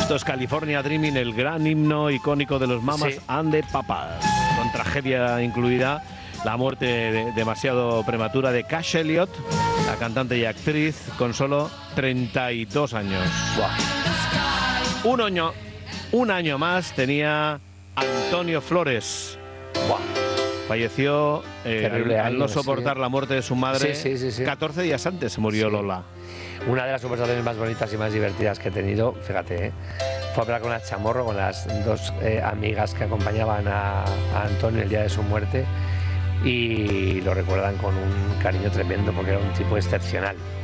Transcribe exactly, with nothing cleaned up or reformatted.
Esto es California Dreaming, el gran himno icónico de los Mamas Sí. and the Papas, con tragedia incluida, la muerte de- demasiado prematura de Cash Elliot, la cantante y actriz, con solo treinta y dos años. Buah. Un año, un año más tenía Antonio Flores. Buah. Falleció eh, al, Terrible al no año, soportar sí. la muerte de su madre. Sí, sí, sí, sí. catorce días antes se murió Sí. Lola. Una de las conversaciones más bonitas y más divertidas que he tenido, fíjate, ¿eh? fue hablar con la Chamorro, con las dos eh, amigas que acompañaban a, a Antonio el día de su muerte, y lo recuerdan con un cariño tremendo porque era un tipo excepcional.